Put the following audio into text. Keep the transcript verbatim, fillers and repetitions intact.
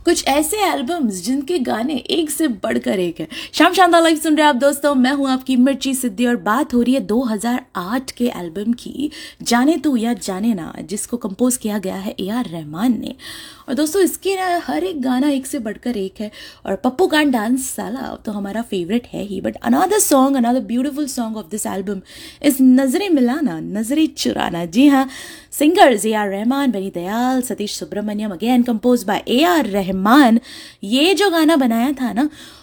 कुछ ऐसे एल्बम्स जिनके गाने एक से बढ़कर एक है। शाम शानदार लाइव सुन रहे हैं आप दोस्तों, मैं हूं आपकी मिर्ची सिद्धि और बात हो रही है दो हज़ार आठ के एल्बम की, जाने तू या जाने ना, जिसको कंपोज किया गया है ए आर रहमान ने। और दोस्तों इसके ना हर एक गाना एक से बढ़कर एक है। और पप्पू कांट डांस साला तो हमारा फेवरेट है ही, but another song, another beautiful song of this album is नजरें मिलाना नजरें चुराना। जी हाँ, सिंगर्स ए आर रहमान, बनी Dayal, Satish Subramaniam, again compose bye A R Rahman. ये जो गाना बनाया था ना,